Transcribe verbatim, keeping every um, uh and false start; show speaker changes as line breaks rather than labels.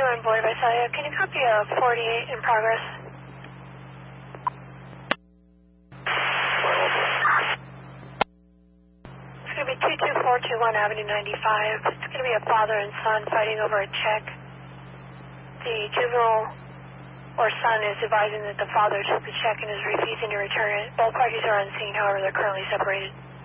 on Boyd Visalia. Can you copy a forty-eight in progress? It's going to be two two four two one Avenue ninety-five. It's going to be a father and son fighting over a check. The juvenile or son is advising that the father took the check and is refusing to return it. Both parties are on scene, however, they're currently separated.